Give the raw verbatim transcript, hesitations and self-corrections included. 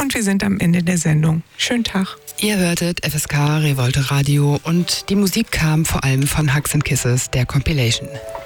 Und wir sind am Ende der Sendung. Schönen Tag. Ihr hörtet F S K Revolte Radio und die Musik kam vor allem von Hugs and Kisses, der Compilation.